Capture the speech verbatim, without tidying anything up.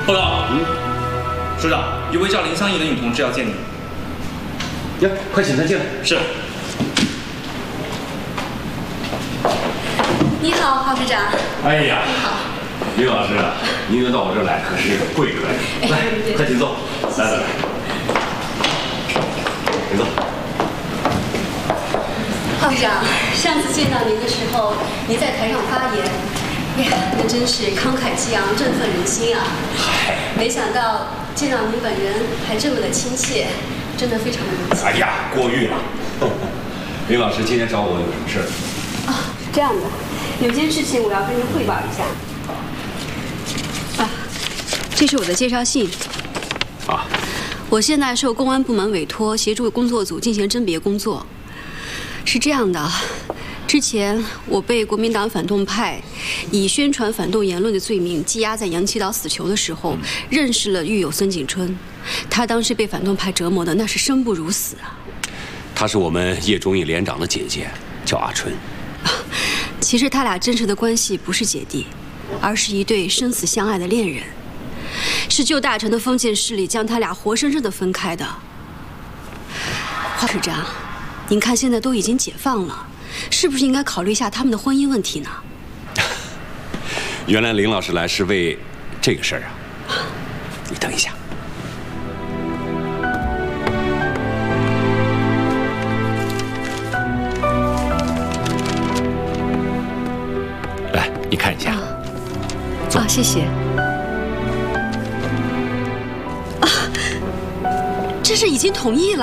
报告。嗯，署长，有位叫林香怡的女同志要见你。 呀，快请她进来。 是。 你好，郝市长。 哎呀， 你好， 林老师啊，您能到我这儿来可是贵客呀。来，快请坐。来来来，请坐。 郝市长，上次见到您的时候，您在台上发言，哎呀，那真是慷慨激昂，振奋人心啊！嗨，没想到见到您本人还这么的亲切，真的非常的荣幸。 哎呀，过誉了。林老师今天找我有什么事儿？ 啊，是这样的，有件事情我要跟您汇报一下。啊，这是我的介绍信。 啊， 我现在受公安部门委托，协助工作组进行甄别工作。是这样的，之前我被国民党反动派以宣传反动言论的罪名羁押在洋七岛死囚的时候，认识了狱友孙景春。他当时被反动派折磨的那是生不如死啊。 她是我们叶忠义连长的姐姐，叫阿春。 其实他俩真实的关系不是姐弟，而是一对生死相爱的恋人。是旧大臣的封建势力将他俩活生生的分开的。郝市长，您看现在都已经解放了，是不是应该考虑一下他们的婚姻问题呢？ 原来林老师来是为这个事儿啊。你等一下。来，你看一下。 啊，谢谢。啊，这是已经同意了。